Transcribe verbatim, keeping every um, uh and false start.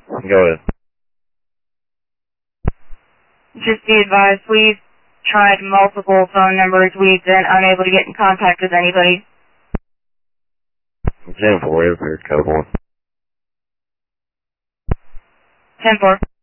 Go ahead. Just be advised, we've tried multiple phone numbers. We've been unable to get in contact with anybody. ten four, airport, code one. ten four.